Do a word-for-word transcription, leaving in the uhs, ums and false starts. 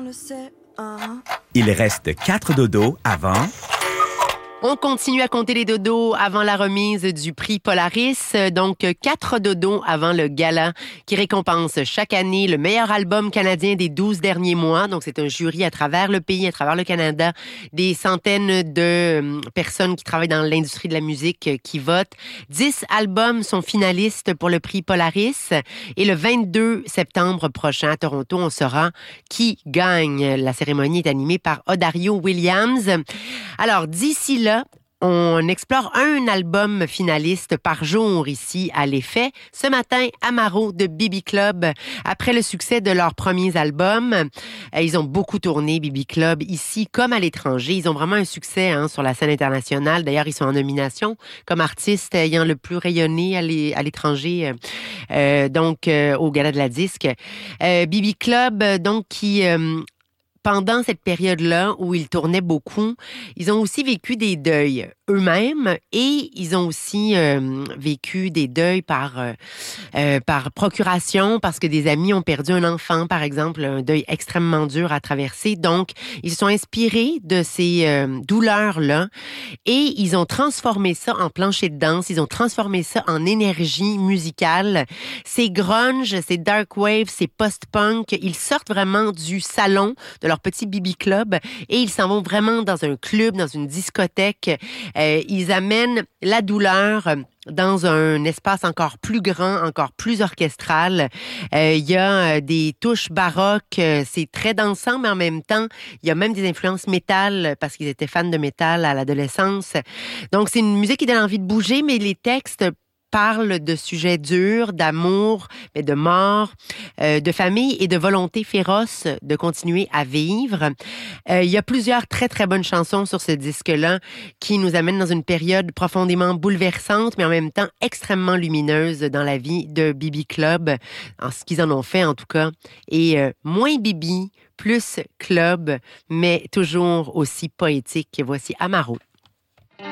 le sait, hein. Il reste quatre dodos avant... On continue à compter les dodos avant la remise du prix Polaris. Donc, quatre dodos avant le gala qui récompense chaque année le meilleur album canadien des douze derniers mois. Donc, c'est un jury à travers le pays, à travers le Canada, des centaines de personnes qui travaillent dans l'industrie de la musique qui votent. Dix albums sont finalistes pour le prix Polaris. Et le vingt-deux septembre prochain à Toronto, on saura qui gagne. La cérémonie est animée par Odario Williams. Alors, d'ici là, on explore un album finaliste par jour ici à l'Effet. Ce matin, Amaro de B B Club, après le succès de leurs premiers albums, ils ont beaucoup tourné, B B Club, ici comme à l'étranger. Ils ont vraiment un succès hein, sur la scène internationale. D'ailleurs, ils sont en nomination comme artistes ayant le plus rayonné à l'étranger, euh, donc euh, au Gala de la Disque. Euh, B B Club, donc, qui... Euh, Pendant cette période-là où ils tournaient beaucoup, ils ont aussi vécu des deuils eux-mêmes et ils ont aussi euh, vécu des deuils par, euh, euh, par procuration parce que des amis ont perdu un enfant, par exemple, un deuil extrêmement dur à traverser. Donc, ils se sont inspirés de ces euh, douleurs-là et ils ont transformé ça en plancher de danse, ils ont transformé ça en énergie musicale. C'est grunge, c'est dark wave, c'est post-punk. Ils sortent vraiment du salon de leur petit B B Club et ils s'en vont vraiment dans un club, dans une discothèque. Euh, ils amènent la douleur dans un espace encore plus grand, encore plus orchestral. Euh, il y a euh, des touches baroques, euh, c'est très dansant, mais en même temps, il y a même des influences métal parce qu'ils étaient fans de métal à l'adolescence. Donc, c'est une musique qui donne envie de bouger, mais les textes parle de sujets durs, d'amour, mais de mort, euh, de famille et de volonté féroce de continuer à vivre. Euh, il y a plusieurs très, très bonnes chansons sur ce disque-là qui nous amènent dans une période profondément bouleversante, mais en même temps extrêmement lumineuse dans la vie de B B Club, en ce qu'ils en ont fait en tout cas. Et euh, moins B B, plus club, mais toujours aussi poétique. Voici Amaro.